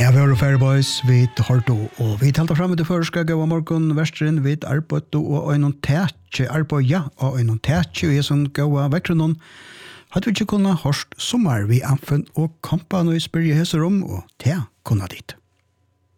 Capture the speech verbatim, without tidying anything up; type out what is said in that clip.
Ja, vi har Fair Boys, vi har då, og vi talte frem til førske gav av morgen, versteren, vi arbeidet og øyne tætje, arbeidet ja, og øyne tætje, og jeg som gav av vekkene, hadde vi ikke kunnet hørst sommer vi anfunn og kampa når vi spør i hese rom, og det kunne dit.